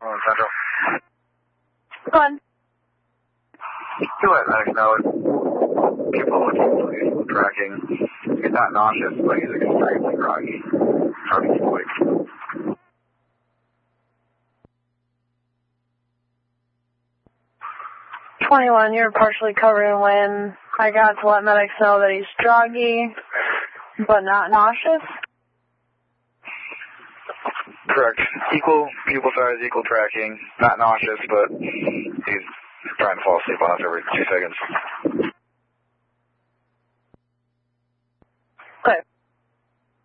Central. Go on. Do let medics know it. People with tracking. He's not nauseous, but he's extremely groggy. Hard to avoid. 21, you're partially covered in wind. I got to let medics know that he's groggy, but not nauseous. Correct. Equal pupil size, equal tracking. Not nauseous, but he's trying to fall asleep on us every 2 seconds.